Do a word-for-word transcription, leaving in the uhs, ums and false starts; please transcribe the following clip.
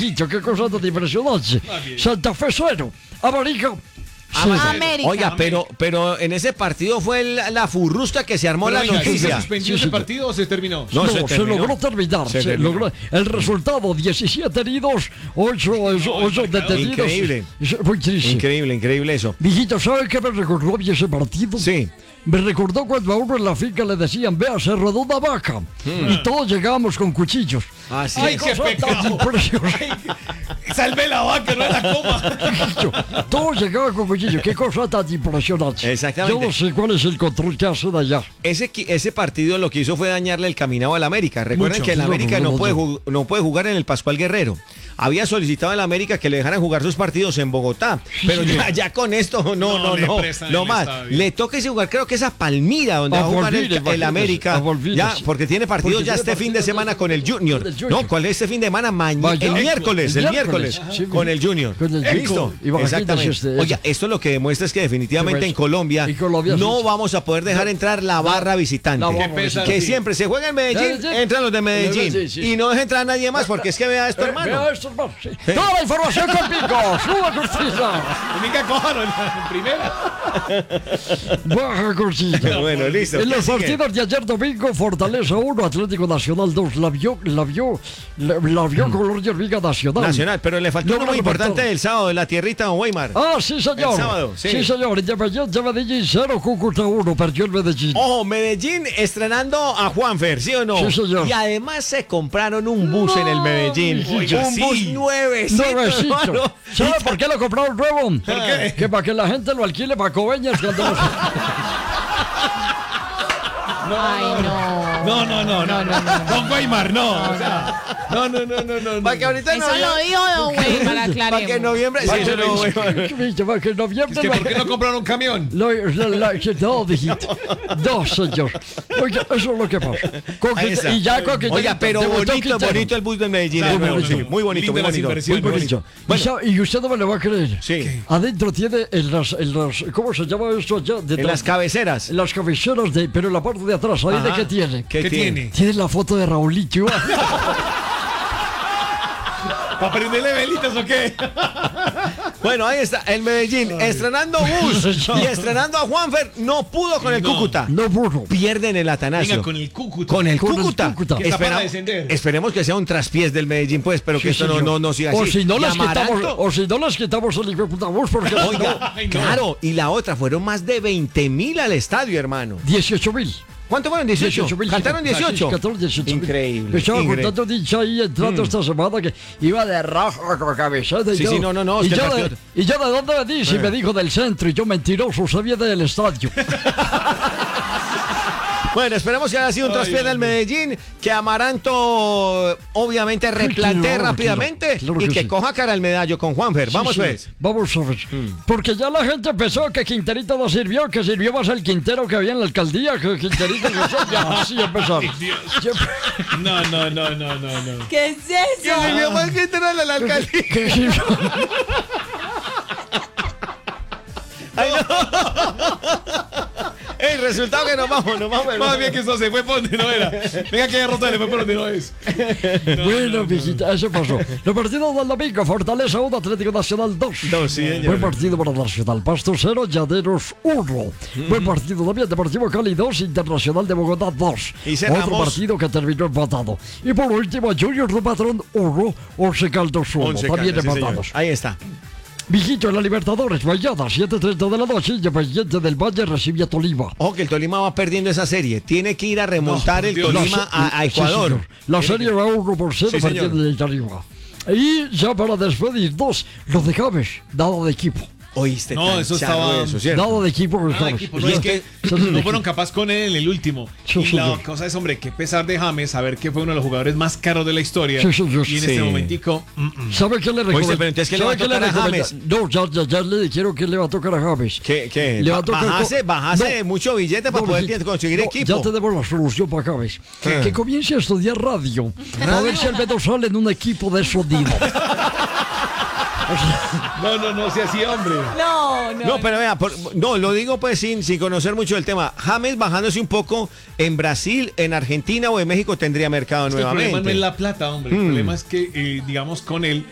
mijito, qué cosa tan impresionante. Santa Fe cero, América. Sí. América. Oiga, pero, pero en ese partido fue el, la furrusca que se armó pero la oiga, noticia. ¿Se suspendió sí, ese partido o se terminó? No, no se, se, se logró terminar. Se se logró. El resultado, diecisiete heridos, ocho detenidos. Increíble. Muy triste. Increíble, increíble eso. Mijito, ¿sabe qué me recordó bien ese partido? Sí. Me recordó cuando a uno en la finca le decían, vea, se rodó una vaca. Hmm. Y todos llegábamos con cuchillos. Ah, sí. ¡Ay, qué pecado! ¡Salve la vaca, no la coma! Todos llegaban con cuchillos. ¡Qué cosa tan impresionante! Exactamente. Yo no sé cuál es el control que hacen allá. Ese, ese partido lo que hizo fue dañarle el caminado al América. Recuerden Mucho. que el América no, no, no, puede, no. no puede jugar en el Pascual Guerrero. Había solicitado al América que le dejaran jugar sus partidos en Bogotá. Pero ya, ya con esto, no, no, no, no, no más. Le toca ese jugar, creo que es a Palmira, donde a va a jugar el, el América. Ya, porque tiene partidos porque ya tiene este fin de semana con el Junior. el Junior. No, ¿cuál es este fin de semana? Mañana, el miércoles, el miércoles, sí, con el Junior. Con el ¿Listo? Exactamente. Este, Oye, esto lo que demuestra es que definitivamente en Colombia, Colombia no sí. vamos a poder dejar entrar la barra visitante. No, que siempre se juega en Medellín, entran los de Medellín. Y no deja entrar nadie más, porque es que vea esto, hermano. Toda la información con Pico. Suba Cortisa. Única coja en primera. Baja Cortisa. Bueno, listo. En los partidos de ayer domingo, Fortaleza uno, Atlético Nacional dos. La vio, la vio, la, la vio color de hormiga Nacional. Nacional, pero le faltó no, uno muy importante del sábado, de la tierrita de Weimar. Ah, sí, señor. El sábado, sí. Sí, señor. Independiente Medellín cero, Cúcuta uno. Perdió el Medellín. Ojo, Medellín estrenando a Juanfer, ¿sí o no? Sí, señor. Y además se compraron un bus no, en el Medellín. Oiga, un sí. bus nuevecito. Nuevecito. ¿Sabe por qué lo compraron nuevo? ¿Por qué? Que para que la gente lo alquile para Coveñas cuando los... No, Ay, no. No, no, no, no, no, no. Don Weimar, no. O sea, no, no, no, no, no. Para que ahorita no. Eso lo dijo Don Weimar, aclaremos. Para que en noviembre. Sí, eso no, para que en noviembre. Es que ¿por qué no compraron un camión? Lo, la, la, no, dijiste. No, señor. Oiga, eso es lo que pasa. Coque, y ya coque, Oiga, pero bonito, bonito el bus de Medellín. Claro, muy, no, bonito, no, muy bonito, muy bonito. Muy bonito. Bueno. Y usted no me lo va a creer. Sí. Adentro tiene en las, en las, ¿cómo se llama esto allá? Detrás, en las cabeceras. En las cabeceras, de, pero en la parte de atrás. ¿Ahí de qué tiene? ¿Qué, ¿Qué tiene? tiene? Tiene la foto de Raulito. ¿Para prenderle velitas o qué? Bueno, ahí está, el Medellín, Ay. estrenando bus y estrenando a Juanfer, no pudo con el no, Cúcuta. No pudo. Pierden el Atanasio. Venga, con el Cúcuta. Con el con Cúcuta. El Cúcuta. Espera, esperemos que sea un traspiés del Medellín, pues, pero que sí, esto no, no, no siga así. O si no les quitamos, o si no les quitamos el Cúcuta bus, porque... Oiga, Ay, no. claro, y la otra, fueron más de veinte mil al estadio, hermano. dieciocho mil. ¿Cuánto fueron? dieciocho. ¿Cantaron dieciocho? Cantaron dieciocho. Increíble. Me estaba increíble. contando dicho ahí entrando mm. esta semana que iba de rojo con cabezada. Sí, yo, sí, no, no, no. Y, yo de, y yo de dónde venís y me dijo del centro y yo mentiroso, sabía del estadio. Bueno, esperemos que haya sido un traspié del Medellín, que Amaranto obviamente replantee claro, rápidamente claro, claro y que, que sí. coja cara al medallo con Juanfer. Sí, Vamos sí. pues. Vamos a ver. Mm. Porque ya la gente pensó que Quinterito no sirvió, que sirvió más el Quintero que había en la alcaldía, que Quinterito no sirvió. Ya así empezaron. No, no, no, no, no, no. ¿Qué es eso? Que sirvió más Quintero en la alcaldía. ¿Qué sirvió? Ay, no. El resultado que nos vamos, nos vamos. Más bien que eso se fue por donde no era. Venga que Rota le fue por donde no es. No, bueno, no, mijita, no. eso pasó. Los partidos del domingo, Fortaleza uno, Atlético Nacional dos. dos sí, Buen partido para Nacional, Pasto cero, Llaneros uno. Mm-hmm. Buen partido también, Deportivo Cali dos, Internacional de Bogotá dos. Y cerramos. Otro partido que terminó empatado. Y por último, Junior de Patrón uno, Once Caldas uno. También Caldas, empatados. Sí, ahí está. Mijito en la Libertadores, mañana, siete treinta de la noche, Independiente del Valle recibe a Tolima. Ojo que el Tolima va perdiendo esa serie. Tiene que ir a remontar no, el Dios, Tolima la, a, a Ecuador. Sí, la serie va uno por cero sí, partiendo de Tolima. Y ya para despedirnos, los de James, nada de equipo. Oíste, no, eso estaba eso, ¿cierto? Nada de equipo, nada de equipo. No, es que no fueron capaz con él en el último. Sí, y la cosa es, hombre, que pesar de James, saber que fue uno de los jugadores más caros de la historia. Sí, sí, sí. Y en sí. este momentico. Mm, mm. ¿Sabe qué le recomiendo? Oíste, pero entonces, ¿qué le va a tocar a James? No, ya, ya, ya le dijeron que le va a tocar a James. ¿Qué? ¿Qué? Le va a tocar bajase, bajase no, mucho billete para no, poder no, conseguir no, equipo. Ya tenemos la solución para James. Que, que comience a estudiar radio. ¿Radio? A ver si el Beto sale en un equipo de sonido. No, no, no sea así, hombre. No, no. No, pero vea, por, no, lo digo pues sin, sin conocer mucho del tema. James bajándose un poco en Brasil, en Argentina o en México tendría mercado es que nuevamente. El problema no es la plata, hombre. Mm. El problema es que, eh, digamos, con él